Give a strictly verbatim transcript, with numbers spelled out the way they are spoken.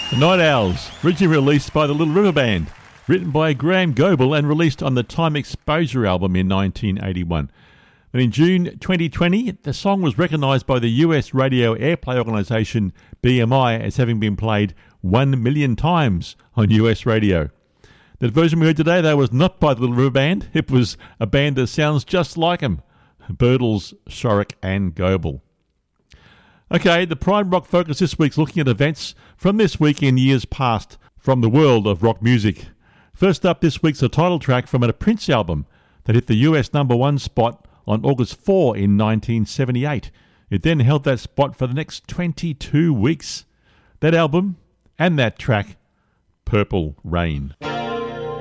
The Night Owls, originally released by the Little River Band, written by Graham Goebel and released on the Time Exposure album in nineteen eighty-one. And in June twenty twenty, the song was recognised by the U S radio airplay organisation B M I as having been played one million times on U S radio. The version we heard today, though, was not by the Little River Band. It was a band that sounds just like them, Birdles, Shorrock and Goebel. Okay, the Prime Rock Focus this week's looking at events from this week in years past from the world of rock music. First up this week's a title track from a Prince album that hit the U S number one spot on August fourth in nineteen seventy-eight. It then held that spot for the next twenty-two weeks. That album and that track, Purple Rain.